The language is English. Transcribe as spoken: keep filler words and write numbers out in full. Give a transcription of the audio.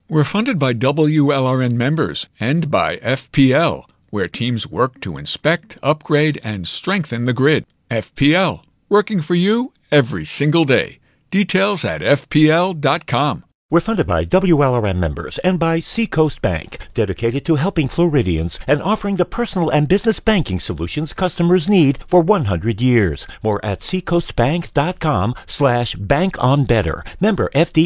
We're funded by W L R N members and by F P L, where teams work to inspect, upgrade, and strengthen the grid. F P L, working for you every single day. Details at F P L dot com. We're funded by W L R M members and by Seacoast Bank, dedicated to helping Floridians and offering the personal and business banking solutions customers need for one hundred years. More at seacoastbank.com slash bank on better. Member F D